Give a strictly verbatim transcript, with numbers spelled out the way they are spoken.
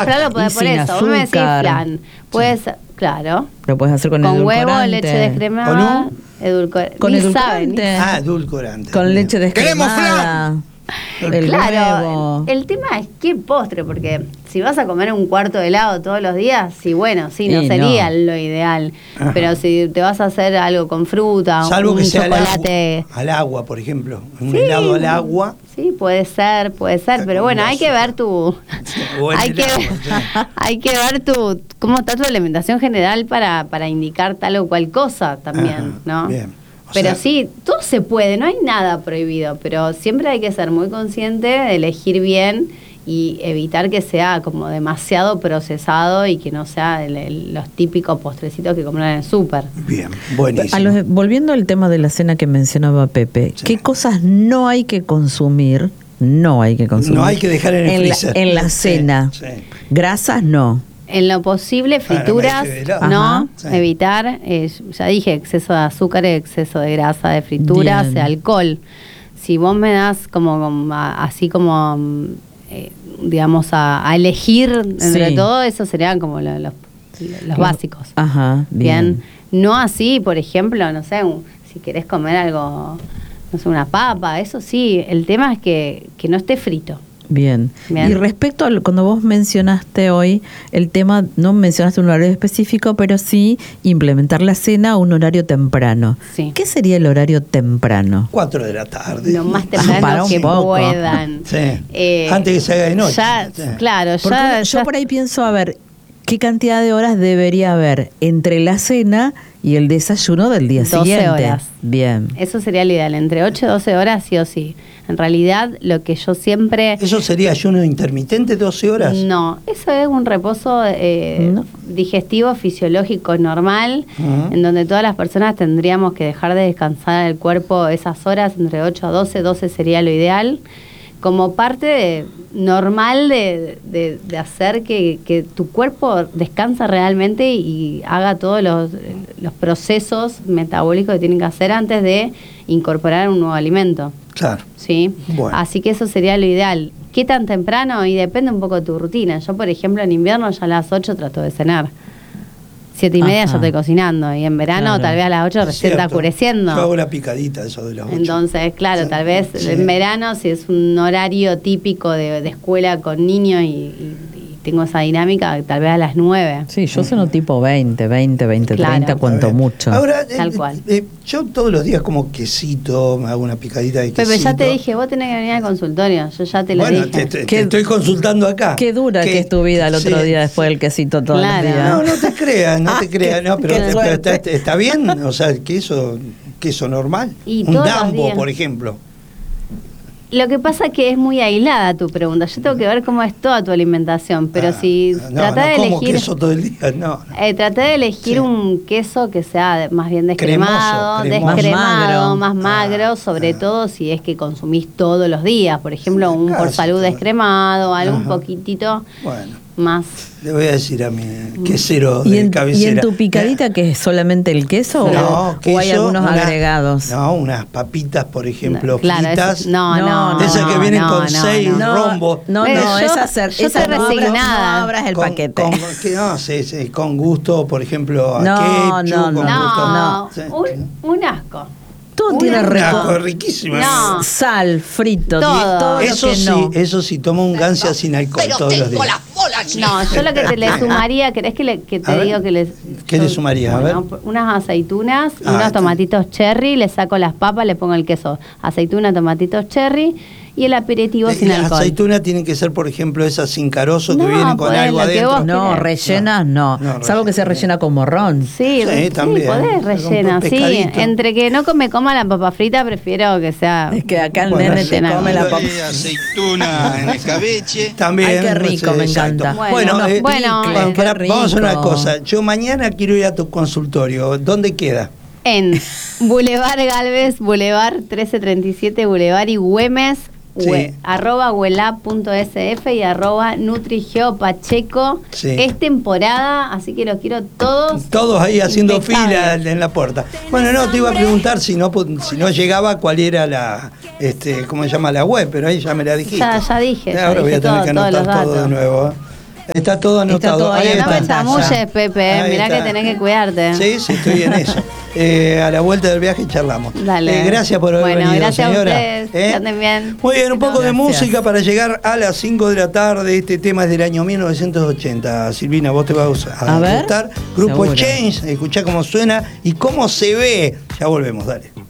temprano podés por eso. Vos me decís flan. Puedes, sí. Claro. Lo puedes hacer con, con edulcorante. Con huevo, leche descremada. Edulcorante. Con edulcorante. Saben, ah, edulcorante. Con leche descremada. ¡Queremos flan! El claro, huevo. El, el tema es qué postre, porque si vas a comer un cuarto de helado todos los días, sí, bueno, sí, no sí, sería no. lo ideal. Ajá. Pero si te vas a hacer algo con fruta, salvo un que sea chocolate. Al agua, al agua, por ejemplo. Un sí, helado al agua. Sí, puede ser, puede ser, Está pero bueno, hay que ver tu. hay, que, helado, sí. hay que ver tu cómo está tu alimentación general para, para indicar tal o cual cosa también, Ajá, ¿no? Bien. Pero sea, sí, todo se puede, no hay nada prohibido, pero siempre hay que ser muy consciente de elegir bien y evitar que sea como demasiado procesado y que no sea el, el, los típicos postrecitos que compran en el súper. Bien, buenísimo. A los, volviendo al tema de la cena que mencionaba Pepe, sí. ¿Qué cosas no hay que consumir? No hay que consumir. No hay que dejar en el en freezer. La, en la cena. Sí, sí. Grasas no. En lo posible, frituras, no, sí. evitar, eh, ya dije, exceso de azúcar, exceso de grasa, de frituras, de alcohol. Si vos me das como, como así como, eh, digamos, a, a elegir entre sí. todo, eso serían como lo, lo, los básicos. Ajá, bien. bien. No así, por ejemplo, no sé, un, si querés comer algo, no sé, una papa, eso sí, el tema es que, que no esté frito. Bien. Bien. Y respecto a lo, cuando vos mencionaste hoy el tema, no mencionaste un horario específico, pero sí implementar la cena a un horario temprano. Sí. ¿Qué sería el horario temprano? Cuatro de la tarde. Lo más temprano que poco. puedan. Sí. Eh, Antes que se haga de noche. Ya, sí. Claro, Porque ya, yo ya por ahí pienso, a ver, ¿qué cantidad de horas debería haber entre la cena y el desayuno del día doce siguiente? Horas. Bien. Eso sería lo ideal, entre ocho y doce horas sí o sí. En realidad, lo que yo siempre... ¿Eso sería ayuno intermitente, doce horas? No, eso es un reposo eh, no. digestivo, fisiológico, normal, uh-huh. en donde todas las personas tendríamos que dejar de descansar el cuerpo esas horas, entre ocho a doce, doce sería lo ideal, como parte de, normal de, de, de hacer que, que tu cuerpo descansa realmente y haga todos los, los procesos metabólicos que tienen que hacer antes de incorporar un nuevo alimento. Claro. ¿Sí? Bueno. Así que eso sería lo ideal. ¿Qué tan temprano? Y depende un poco de tu rutina. Yo, por ejemplo, en invierno ya a las ocho trato de cenar. Siete y media ya estoy cocinando. Y en verano claro. tal vez a las ocho recién está oscureciendo. Yo hago la picadita eso de las ocho. Entonces, claro, sí. tal vez sí. en verano, si es un horario típico de, de escuela con niños y, y, y tengo esa dinámica, tal vez a las nueve. Sí, yo soy tipo veinte, veinte, veinte, claro. treinta, cuanto mucho. Ahora, tal eh, cual. Eh, yo todos los días como quesito, me hago una picadita de quesito. Pepe, ya te dije, vos tenés que venir al consultorio, yo ya te lo bueno, dije. Te, te, te estoy consultando acá. Qué dura que es tu vida el otro sí, día después del quesito todos claro. los días. No, no te creas, no te creas, no, pero, pero está, está bien, o sea, queso, queso normal. Y un Dambo, por ejemplo. Lo que pasa es que es muy aislada tu pregunta. Yo tengo que ver cómo es toda tu alimentación, pero ah, si no, trata no de como elegir queso todo el día, no. no. Eh, traté de elegir sí. un queso que sea más bien descremado, cremoso, cremoso. descremado, más magro, más magro ah, sobre ah. todo si es que consumís todos los días. Por ejemplo, sí, un por salud todo. descremado, algo un poquitito bueno. más. Le voy a decir a mi quesero ¿Y de en, cabecera. ¿Y en tu picadita que es solamente el queso no, o, queso, o hay algunos una, agregados? No, unas papitas, por ejemplo, no, claro, fritas. Es, no, no, de esas no, que vienen no, con no, seis no, rombos. No, no, eh, no yo, esa ser, yo esa te no, resignada. No abras el con, paquete. Con, que, no, sí, sí, con gusto, por ejemplo, a no, ketchup, no, con no, gusto. No, sí. un, un asco. Todo tiene asco, riquísimo. No. Sal, frito, todo, todo eso lo que sí, no. eso sí, tomo un Gancia sin alcohol Pero todos los tengo días. la bola, no, yo lo que te le sumaría, ¿querés que, le, que te digo que les... ¿Qué le sumarías? Bueno, a ver. unas aceitunas, ah, unos está. tomatitos cherry, le saco las papas, le pongo el queso. Aceituna, tomatitos cherry y el aperitivo y sin las alcohol. aceitunas tienen que ser, por ejemplo, esas sin carozo No, que vienen con podés, algo lo que adentro. vos No, querés. rellenas no. No, no, Salvo que se rellena con morrón. Sí, Sí, sí, también. podés rellena, Con sí. pescadito. Entre que no come coma la papa frita, prefiero que sea... Es que acá el Bueno, nene se rellena. come la papa. aceituna en escabeche. También. Ay, qué rico, sí, me exacto. encanta. Bueno, Bueno, eh, bueno, bueno, qué para- rico. vamos a hacer una cosa. Yo mañana quiero ir a tu consultorio. ¿Dónde queda? En Boulevard Galvez, Boulevard trece treinta y siete, Boulevard y Güemes, Sí. we, arroba huelab.sf y arroba nutrigeopacheco. Sí. Es temporada, así que los quiero todos. Todos ahí haciendo impecables. fila en la puerta. Bueno, no, te iba a preguntar si no si no llegaba cuál era la, este, ¿cómo se llama la web? Pero ahí ya me la dijiste. Ya, ya dije. Ya Ahora voy dije a tener todo, que todos anotar los todo de datos. nuevo. ¿eh? Está todo anotado. Está todo ahí Ahí en No me está. chamulles, Pepe. Ahí Mirá está. que tenés que cuidarte. Sí, sí, estoy en eso. Eh, a la vuelta del viaje charlamos. Dale. Eh, gracias por haber Bueno, venido, gracias a señora. ustedes. Que anden bien. Muy bien, un poco de Gracias. música para llegar a las cinco de la tarde. Este tema es del año mil novecientos ochenta. Silvina, vos te vas a, A ver. gustar. Grupo Seguro. Change, escuchá cómo suena y cómo se ve. Ya volvemos, dale.